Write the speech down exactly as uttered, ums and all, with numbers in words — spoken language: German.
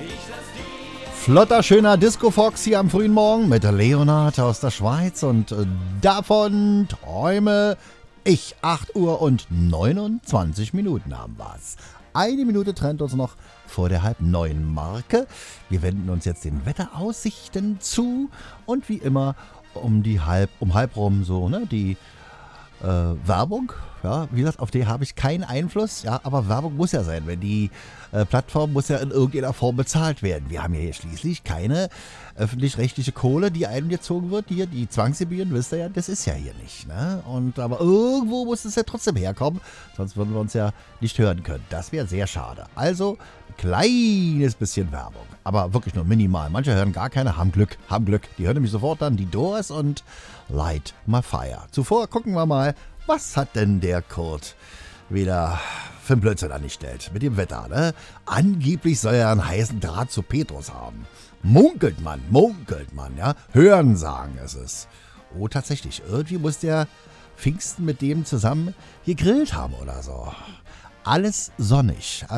Flotter, schöner Disco-Fox hier am frühen Morgen mit Leonard aus der Schweiz und äh, davon träume ich. acht Uhr und neunundzwanzig Minuten haben wir's. Eine Minute trennt uns noch vor der halb neun Marke. Wir wenden uns jetzt den Wetteraussichten zu und wie immer um die halb, um halb rum so, ne, die äh, Werbung. Ja, wie gesagt, auf die habe ich keinen Einfluss, ja, aber Werbung muss ja sein, wenn die äh, Plattform muss ja in irgendeiner Form bezahlt werden. Wir haben ja hier schließlich keine öffentlich-rechtliche Kohle, die einem gezogen wird. Hier, die Zwangsgebühren, wisst ihr ja, das ist ja hier nicht, ne? Und aber irgendwo muss es ja trotzdem herkommen, sonst würden wir uns ja nicht hören können. Das wäre sehr schade. Also, ein kleines bisschen Werbung, aber wirklich nur minimal. Manche hören gar keine, haben Glück, haben Glück. Die hören nämlich sofort dann die Doors und Light My Fire. Zuvor gucken wir mal, was hat denn der Kurt wieder für einen Blödsinn angestellt mit dem Wetter, ne? Angeblich soll er einen heißen Draht zu Petrus haben. Munkelt man, munkelt man, ja? Hörensagen ist es. Oh, tatsächlich, irgendwie muss der Pfingsten mit dem zusammen gegrillt haben oder so. Alles sonnig.